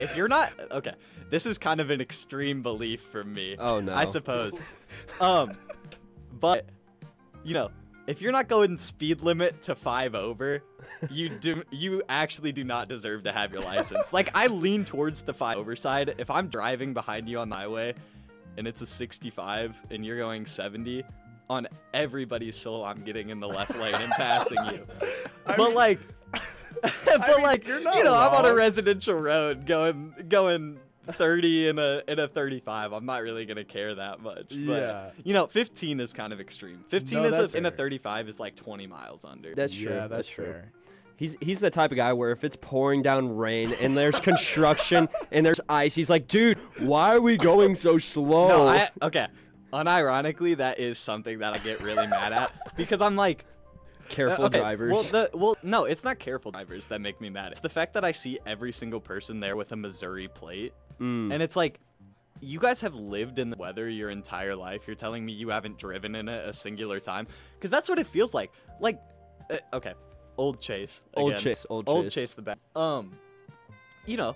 if you're not okay, this is kind of an extreme belief from me. Oh no. I suppose. But you know, if you're not going speed limit to 5 over, you actually do not deserve to have your license. Like, I lean towards the 5 over side. If I'm driving behind you on the highway and it's a 65 and you're going 70, on everybody's soul I'm getting in the left lane and passing you. But like you're not you know, I'm on a wrong. residential road going 30 in a 35. I'm not really gonna care that much. But, Yeah. you know, 15 is kind of extreme. 15 No, is that's in a fair. 35 is like 20 miles under. That's true. Yeah, that's true. fair. He's the type of guy where if it's pouring down rain and there's construction and there's ice, he's like, dude, why are we going so slow? No, okay. Unironically, that is something that I get really mad at because I'm like, Careful okay, drivers. Well, no, it's not careful drivers that make me mad. It's the fact that I see every single person there with a Missouri plate, and it's like, you guys have lived in the weather your entire life. You're telling me you haven't driven in it a singular time? Because that's what it feels like. Like, okay, Old Chase. Old Again. Chase. Old Chase the best. You know,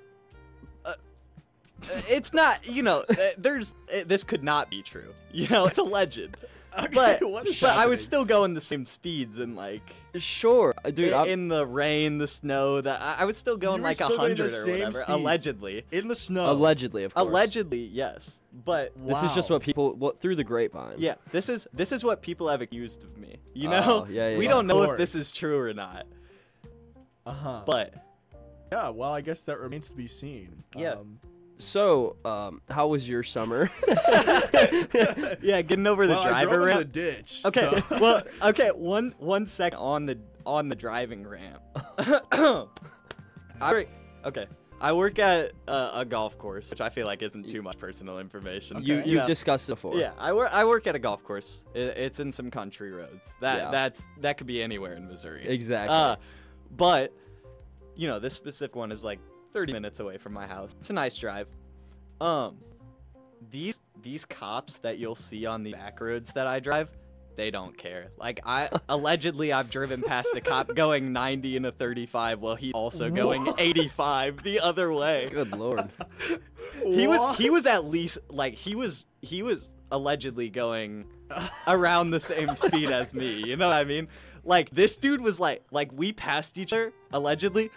it's not. You know, this could not be true. You know, it's a legend. Okay, what is but I happening? was still going the same speeds and like Sure, dude. in the rain, the snow. I was still going You were like still going 100 the or same whatever. speeds. Allegedly. In the snow. Allegedly, of course. Allegedly, yes. But This is just Wow. what people through the grapevine. yeah, this is what people have accused of me. You Oh, know, yeah, we yeah. don't know Of if this course. is true or not. Uh-huh. But Yeah, well, I guess that remains to be seen. Yeah. So, how was your summer? yeah, getting over the Well, I driver drove into ramp. the ditch. Okay, so- well, okay, one second on the driving ramp. I work at a golf course, which I feel like isn't too much personal information. Okay. You've discussed it before. Yeah, I work at a golf course. It's in some country roads. Yeah. That could be anywhere in Missouri. Exactly. But you know, this specific one is like 30 minutes away from my house. It's a nice drive. These cops that you'll see on the back roads that I drive, they don't care. Like allegedly I've driven past a cop going 90 in a 35 while he's also going 85 the other way. Good lord. He What? was at least like he was allegedly going around the same speed as me. You know what I mean? Like this dude was like we passed each other allegedly,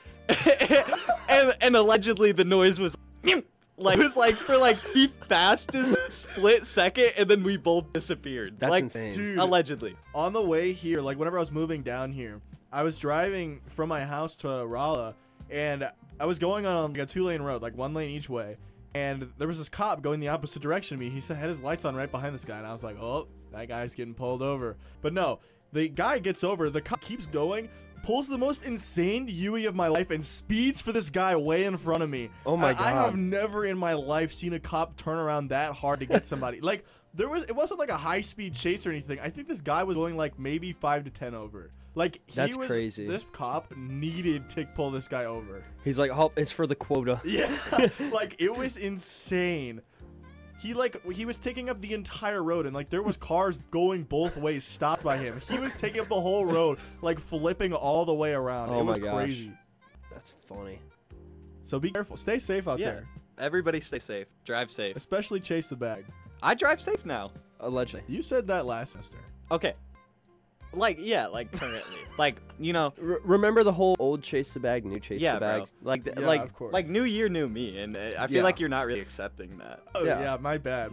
and allegedly the noise was like it was like for like he passed his split second and then we both disappeared. That's like, insane. Dude. Allegedly. On the way here, like whenever I was moving down here, I was driving from my house to Rolla, and I was going on like a 2-lane road, like 1 lane each way, and there was this cop going the opposite direction of me. He had his lights on right behind this guy, and I was like, oh, that guy's getting pulled over. But no, the guy gets over, the cop keeps going, pulls the most insane Yui of my life and speeds for this guy way in front of me. Oh my I God. have never in my life seen a cop turn around that hard to get somebody. Like it wasn't like a high-speed chase or anything. I think this guy was going like maybe 5 to 10 over. Like That's crazy. This cop needed to pull this guy over. He's like, oh, it's for the quota. Yeah, like it was insane. He was taking up the entire road, and like there was cars going both ways stopped by him. He was taking up the whole road, like flipping all the way around. Oh it was my gosh. crazy. That's funny. So be careful. Stay safe out Yeah. there. Everybody stay safe. Drive safe. Especially chase the bag. I drive safe now. Allegedly. You said that last semester. Okay. Like currently. Like, you know, Remember the whole old chase the bag, new chase Yeah, the bro. bags? Like, Yeah, like, of course. like new year, new me, and I feel Yeah. like you're not really accepting that. Oh Yeah. yeah, my bad.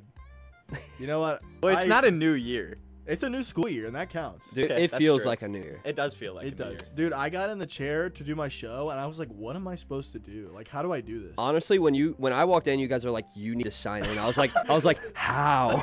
You know what? Well, it's not a new year. It's a new school year, and that counts. dude, Okay, it that's feels true. like a new year. It does feel like It a new does. year. Dude, I got in the chair to do my show, and I was like, what am I supposed to do? Like, how do I do this? Honestly, when I walked in, you guys are like, you need to sign in. I was like, how?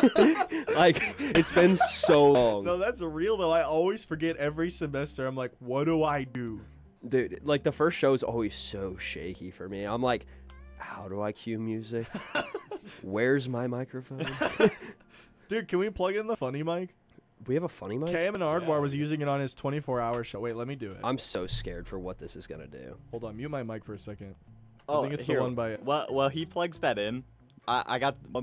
Like, it's been so long. No, that's real, though. I always forget every semester. I'm like, what do I do? Dude, like the first show is always so shaky for me. I'm like, how do I cue music? Where's my microphone? Dude, can we plug in the funny mic? We have a funny mic? Cam and Ardwar was using it on his 24-hour show. Wait, let me do it. I'm so scared for what this is gonna do. Hold on, mute my mic for a second. Oh, think it's here. the one by. Well, he plugs that in. I got